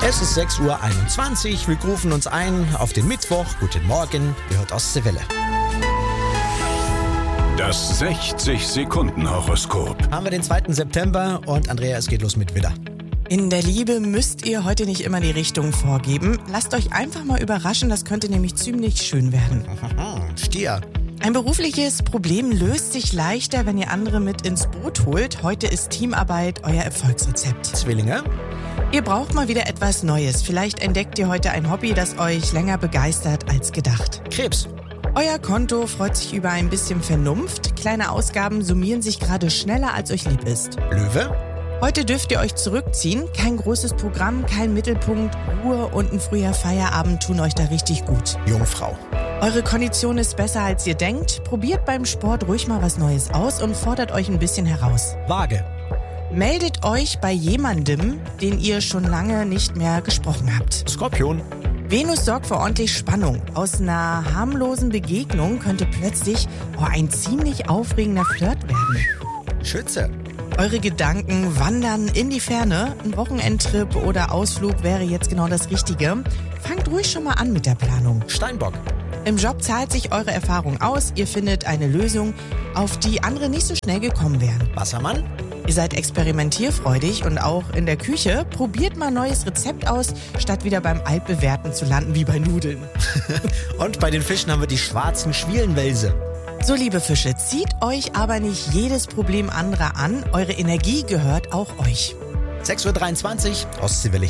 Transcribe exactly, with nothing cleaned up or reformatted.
Es ist sechs Uhr einundzwanzig. Wir rufen uns ein auf den Mittwoch. Guten Morgen, ihr hört Ostseewelle. Das sechzig-Sekunden-Horoskop. Haben wir den zweiten September und Andrea, es geht los mit Widder. In der Liebe müsst ihr heute nicht immer die Richtung vorgeben. Lasst euch einfach mal überraschen, das könnte nämlich ziemlich schön werden. Stier. Ein berufliches Problem löst sich leichter, wenn ihr andere mit ins Boot holt. Heute ist Teamarbeit euer Erfolgsrezept. Zwillinge. Ihr braucht mal wieder etwas Neues. Vielleicht entdeckt ihr heute ein Hobby, das euch länger begeistert als gedacht. Krebs. Euer Konto freut sich über ein bisschen Vernunft. Kleine Ausgaben summieren sich gerade schneller, als euch lieb ist. Löwe. Heute dürft ihr euch zurückziehen. Kein großes Programm, kein Mittelpunkt. Ruhe und ein früher Feierabend tun euch da richtig gut. Jungfrau. Eure Kondition ist besser, als ihr denkt. Probiert beim Sport ruhig mal was Neues aus und fordert euch ein bisschen heraus. Waage. Meldet euch bei jemandem, den ihr schon lange nicht mehr gesprochen habt. Skorpion. Venus sorgt für ordentlich Spannung. Aus einer harmlosen Begegnung könnte plötzlich oh, ein ziemlich aufregender Flirt werden. Schütze. Eure Gedanken wandern in die Ferne. Ein Wochenendtrip oder Ausflug wäre jetzt genau das Richtige. Fangt ruhig schon mal an mit der Planung. Steinbock. Im Job zahlt sich eure Erfahrung aus. Ihr findet eine Lösung, auf die andere nicht so schnell gekommen wären. Wassermann. Ihr seid experimentierfreudig und auch in der Küche. Probiert mal ein neues Rezept aus, statt wieder beim Altbewährten zu landen wie bei Nudeln. Und bei den Fischen haben wir die schwarzen Schwielenwälse. So, liebe Fische, zieht euch aber nicht jedes Problem anderer an. Eure Energie gehört auch euch. sechs Uhr dreiundzwanzig. Ostseewelle.